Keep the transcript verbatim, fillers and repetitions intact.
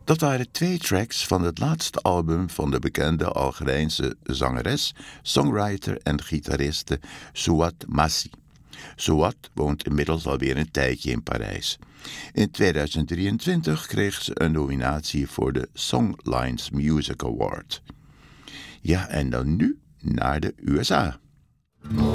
Dat waren twee tracks van het laatste album van de bekende Algerijnse zangeres, songwriter en gitariste Souad Massi. Souad woont inmiddels alweer een tijdje in Parijs. In tweeduizend drieëntwintig kreeg ze een nominatie voor de Songlines Music Award. Ja, en dan nu naar de U S A.